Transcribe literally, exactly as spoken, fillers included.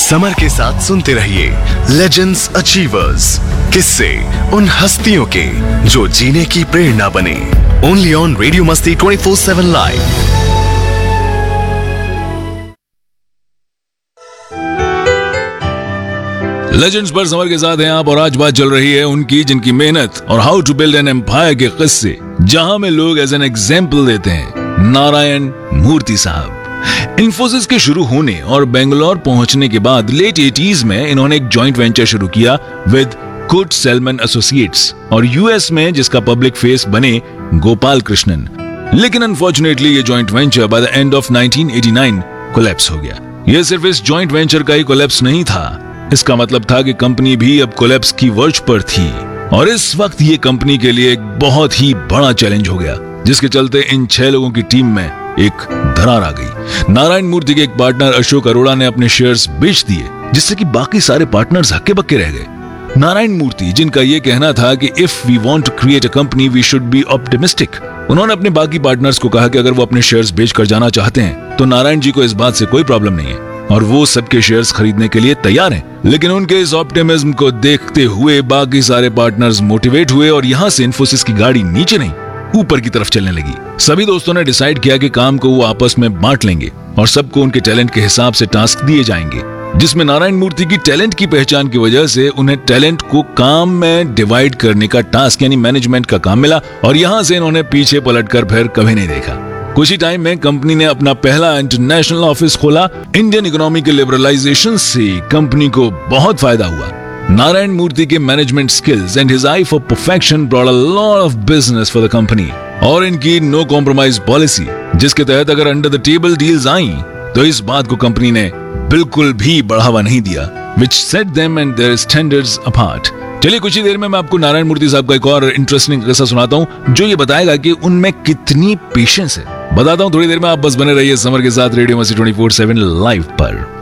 Summer के साथ सुनते रहिए लेजेंड्स अचीवर्स, किस्से उन हस्तियों के जो जीने की प्रेरणा बने। ओनली ऑन रेडियो मस्ती twenty four seven live. Legends पर समर के साथ हैं आप, और आज बात चल रही है उनकी जिनकी मेहनत और how to build an empire के किस्से, जहां में लोग एज एन एग्जाम्पल देते हैं। नारायण मूर्ति साहब। इन्फोसिस के शुरू होने और बेंगलोर पहुंचने के बाद लेट एटीज़ में इन्होंने एक जॉइंट वेंचर शुरू किया विद कुट सेलमन एसोसिएट्स, और यूएस में जिसका पब्लिक फेस बने गोपाल कृष्णन। लेकिन अनफॉर्चुनेटली ये joint venture by the end of nineteen eighty nine collapse हो गया। यह सिर्फ इस जॉइंट वेंचर का ही कोलैप्स नहीं था, इसका मतलब था कि कंपनी भी अब कोलैप्स की वर्ज पर थी, और इस वक्त ये कंपनी के लिए एक बहुत ही बड़ा चैलेंज हो गया, जिसके चलते इन छह लोगों की टीम में एक दरार आ गई। नारायण मूर्ति के एक पार्टनर अशोक अरोड़ा ने अपने शेयर्स बेच दिए, जिससे कि बाकी सारे पार्टनर्स हक्के बक्के रह गए। नारायण मूर्ति, जिनका यह कहना था कि if we want to create a company we should be optimistic, उन्होंने अपने बाकी पार्टनर्स को कहा कि अगर वो अपने शेयर्स बेचकर जाना चाहते हैं तो नारायण जी को इस बात से कोई प्रॉब्लम नहीं है और वो सबके शेयर्स खरीदने के लिए तैयार हैं। लेकिन उनके इस ऑप्टिमिज्म को देखते हुए बाकी सारे पार्टनर्स मोटिवेट हुए और यहाँ से इन्फोसिस की गाड़ी नीचे नहीं ऊपर की तरफ चलने लगी। सभी दोस्तों ने डिसाइड किया कि काम को वो आपस में बांट लेंगे और सबको उनके टैलेंट के हिसाब से टास्क दिए जाएंगे, जिसमें नारायण मूर्ति की टैलेंट की पहचान की वजह से उन्हें टैलेंट को काम में डिवाइड करने का टास्क यानी मैनेजमेंट का काम मिला, और यहाँ से इन्होंने पीछे पलटकर फिर कभी नहीं देखा। कुछ ही टाइम में कंपनी ने अपना पहला इंटरनेशनल ऑफिस खोला। इंडियन इकोनॉमी के लिबरलाइजेशन से कंपनी को बहुत फायदा हुआ। नारायण मूर्ति के management skills and his I for perfection brought a lot of business for the company, और इनकी नो कॉम्प्रोमाइज पॉलिसी, जिसके तहत अगर अंडर द टेबल डील्स आई तो इस बात को कंपनी ने बिल्कुल भी बढ़ावा नहीं दिया, which set them and their standards apart। चलिए कुछ ही देर में मैं आपको नारायण मूर्ति साहब का एक और इंटरेस्टिंग किस्सा सुनाता हूँ, जो ये बताएगा कि उनमें कितनी पेशेंस है। बताता हूँ थोड़ी देर में, आप बस बने रहिए समर के साथ रेडियो मस्ती ट्वेंटी फोर सेवन लाइव पर।